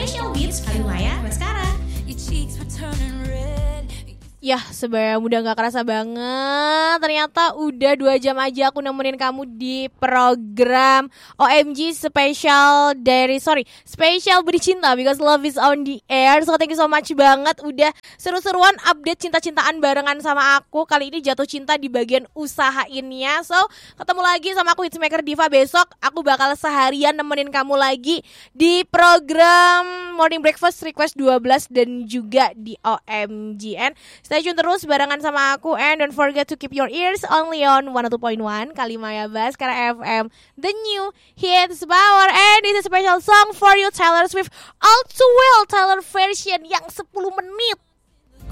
Special Beats Kalimaya Baskara. Ya sebenarnya udah gak kerasa banget. Ternyata udah 2 jam aja aku nemenin kamu di program OMG Special Budi Cinta, because love is on the air. So thank you so much banget udah seru-seruan update cinta-cintaan barengan sama aku. Kali ini jatuh cinta di bagian usahainnya. So ketemu lagi sama aku Hitsmaker Diva. Besok aku bakal seharian nemenin kamu lagi di program Morning Breakfast Request 12 dan juga di OMGN. Stay tune terus barengan sama aku, and don't forget to keep your ears only on 102.1 Kalimaya Baskara FM, the new hits power. And this is a special song for you, Taylor Swift, All Too Well Taylor version yang 10 menit.